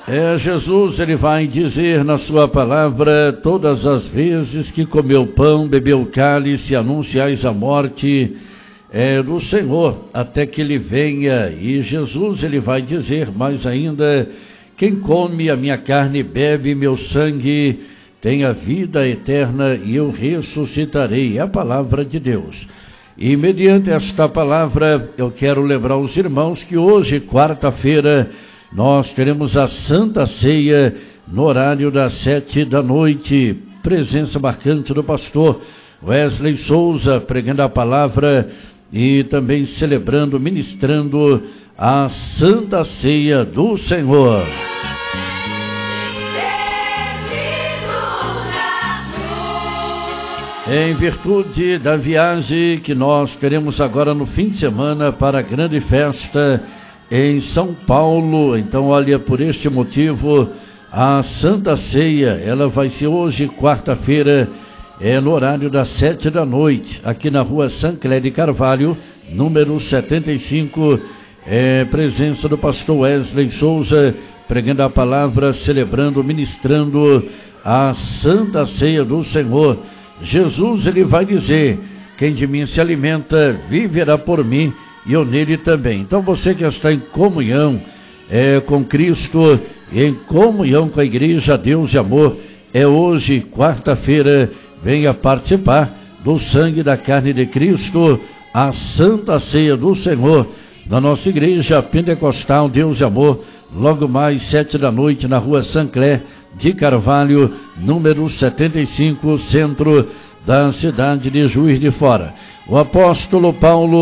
Jesus, ele vai dizer na sua palavra: todas as vezes que comeu pão, bebeu o cálice, anunciais a morte do Senhor, até que ele venha. E Jesus, ele vai dizer mais ainda: quem come a minha carne e bebe meu sangue tem a vida eterna, e eu ressuscitarei. É a palavra de Deus. E mediante esta palavra, eu quero lembrar os irmãos que hoje, quarta-feira, nós teremos a Santa Ceia no horário das 7h. Presença marcante do pastor Wesley Souza, pregando a palavra e também celebrando, ministrando a Santa Ceia do Senhor. Em virtude da viagem que nós teremos agora no fim de semana para a grande festa em São Paulo, então olha, por este motivo, a Santa Ceia, ela vai ser hoje, quarta-feira, no horário das 7h, aqui na rua Sancler de Carvalho, número 75, presença do pastor Wesley Souza, pregando a palavra, celebrando, ministrando a Santa Ceia do Senhor. Jesus, ele vai dizer: quem de mim se alimenta, viverá por mim, e eu nele também. Então você que está em comunhão com Cristo, em comunhão com a igreja Deus e Amor, hoje, quarta-feira, venha participar do sangue e da carne de Cristo, a Santa Ceia do Senhor, na nossa igreja Pentecostal Deus e Amor, logo mais 7h, na rua Sancler de Carvalho, número 75, centro da cidade de Juiz de Fora. O apóstolo Paulo